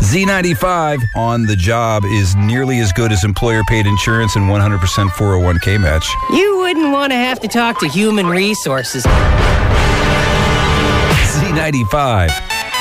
Z95 on the job is nearly as good as employer-paid insurance and 100% 401k match. You wouldn't want to have to talk to human resources. Z95.